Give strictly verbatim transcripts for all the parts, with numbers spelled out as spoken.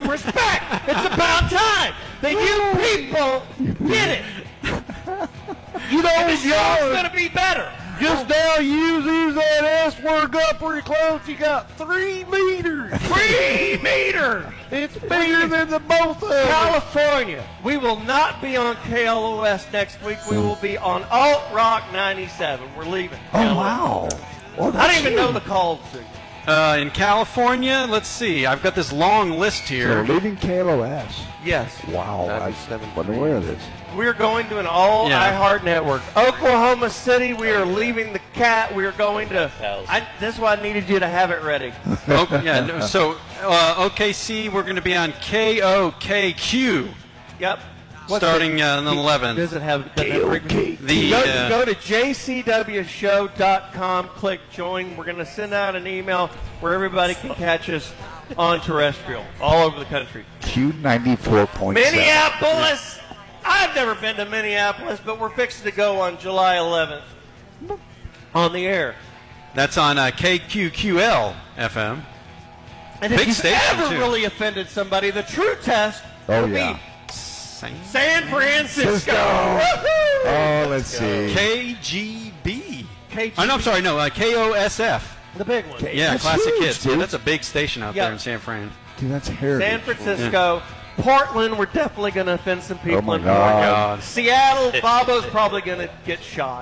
respect. It's about time that you people get it. You know, and the show's going to be better. Just now, you use that S word got pretty close. You got three meters. Three meters. It's bigger than the both of them. California. We will not be on K L O S next week. We will be on Alt Rock ninety-seven. We're leaving. Oh, wow. Well, I don't even know the call signal. Uh, in California, let's see. I've got this long list here. So leaving K L O S. Yes. Wow. I wasn't aware of this. We're going to an all Yeah. iHeart network. Oklahoma City, we are leaving the cat. We are going to. I, this is why I needed you to have it ready. Oh, yeah. No, so uh, O K C, we're going to be on K O K Q. Yep. What's starting it? uh, on the eleventh. Does it have K O K. The, go, uh, go to j c w show dot com, click join. We're going to send out an email where everybody can catch us on terrestrial all over the country. Q ninety-four point seven. Minneapolis. I've never been to Minneapolis, but we're fixing to go on July eleventh on the air. That's on uh, K Q Q L F M. And Big if you've station, ever too. really offended somebody, the true test Oh, will yeah. be San San Francisco. Cisco. Woohoo! Oh, let's see. K G B. K G B. Oh, no, I'm sorry. No, uh, K O S F. The big one. Yeah, That's Classic huge, Hits. dude. Yeah, that's a big station out Yeah. there in San Fran. Dude, that's heritage. San Francisco. Portland, we're definitely going to offend some people Oh, my in God. Portland. Seattle, Bobo's probably going to get shot.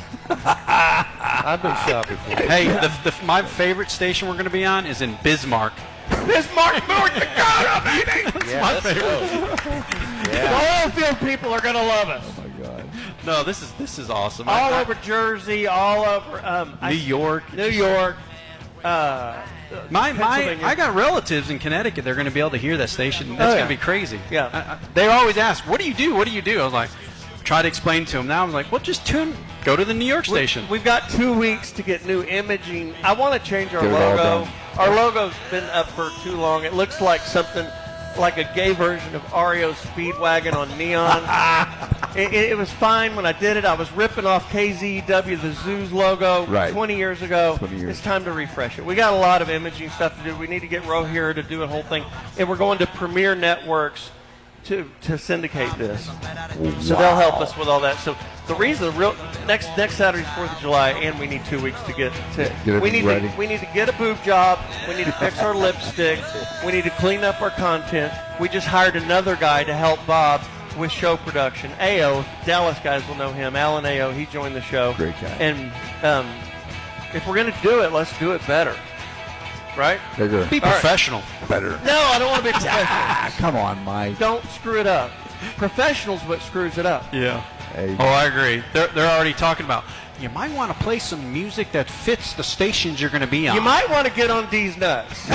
I've been shot before. Hey, the, the, my favorite station we're going to be on is in Bismarck. Bismarck, North Dakota, baby! Yeah, my let's favorite. go. The oil field people are going to love us. Oh, my God. No, this is this is awesome. All I- I- over Jersey, all over um, I- New York. New York. Uh, My, my, Pennsylvania. I got relatives in Connecticut. They're going to be able to hear that station. That's Oh, yeah. going to be crazy. Yeah. I, I, they always ask, "What do you do? What do you do?" I was like, try to explain to them. Now I'm like, "Well, just tune, go to the New York station." We've got two weeks to get new imaging. I want to change our Get it all logo. done. Our logo's been up for too long. It looks like something like a gay version of R E O Speedwagon on neon. it, it, it was fine when I did it. I was ripping off K Z E W, the Zoos logo, Right. twenty years ago. twenty years. It's time to refresh it. We got a lot of imaging stuff to do. We need to get Rohira to do a whole thing. And we're going to Premier Networks to to syndicate this. So they'll help us with all that. So the reason, the real next next Saturday's Fourth of July, and we need two weeks to get to. Get we it need ready. to we need to get a boob job. We need to fix our lipstick. We need to clean up our content. We just hired another guy to help Bob with show production. A O, Dallas guys will know him. Alan A O, he joined the show. Great guy. And um, if we're gonna do it, let's do it better. Right? Bigger. Be All right. professional. Better. No, I don't want to be professional. Ah, come on, Mike. Don't screw it up. Professionals, what screws it up. Yeah. Hey, Oh, I agree. They're they're already talking about. You might want to play some music that fits the stations you're going to be on. You might want to get on D's nuts.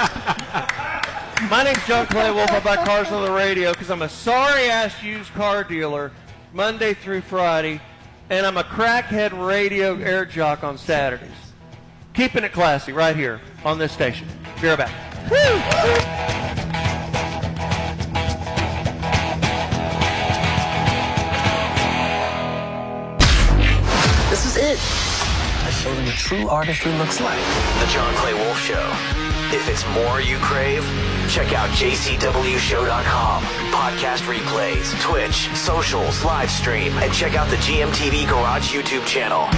My name's John Clay Wolf. I buy cars on the radio because I'm a sorry-ass used car dealer Monday through Friday, and I'm a crackhead radio air jock on Saturdays. Keeping it classy right here on this station. Be right back. This is it. I showed them what true artistry looks like. The John Clay Wolf Show. If it's more you crave, check out j c w show dot com. Podcast replays, Twitch, socials, live stream, and check out the G M T V Garage YouTube channel.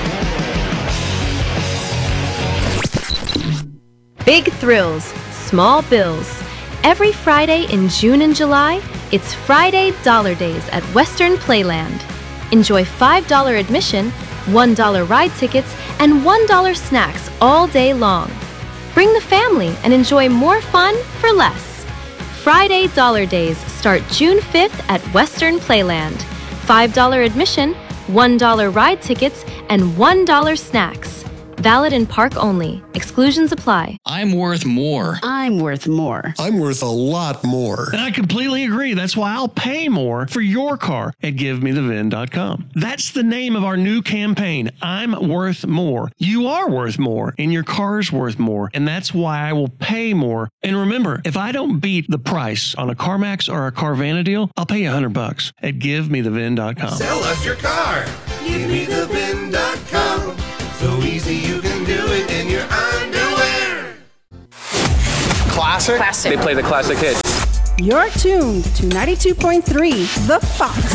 Big thrills, small bills. Every Friday in June and July, it's Friday Dollar Days at Western Playland. Enjoy five dollars admission, one dollar ride tickets, and one dollar snacks all day long. Bring the family and enjoy more fun for less. Friday Dollar Days start June fifth at Western Playland. five dollars admission, one dollar ride tickets, and one dollar snacks. Valid in park only. Exclusions apply. I'm worth more. I'm worth more. I'm worth a lot more. And I completely agree. That's why I'll pay more for your car at give me the vin dot com. That's the name of our new campaign. I'm worth more. You are worth more, and your car's worth more. And that's why I will pay more. And remember, if I don't beat the price on a CarMax or a Carvana deal, I'll pay you a hundred bucks at give me the vin dot com. Sell us your car. give me the vin dot com. So easy you can do it in your underwear. Classic? Classic. They play the classic hits. You're tuned to ninety-two point three The Fox.